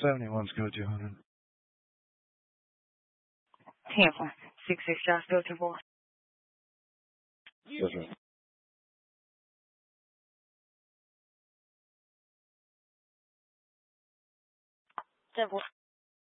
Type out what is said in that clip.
71's go 200. Tampa, 66 shots, go 24. Yes, sir. Temple.